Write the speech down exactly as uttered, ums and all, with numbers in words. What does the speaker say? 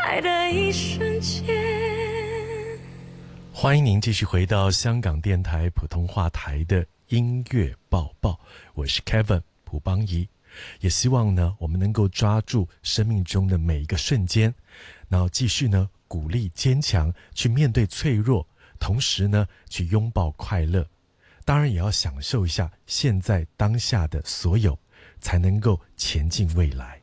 爱的一瞬间。 欢迎您继续回到香港电台普通话台的音乐报报，我是 Kevin 蒲邦仪。也希望呢我们能够抓住生命中的每一个瞬间，然后继续呢鼓励坚强去面对脆弱，同时呢去拥抱快乐，当然也要享受一下现在当下的所有，才能够前进未来。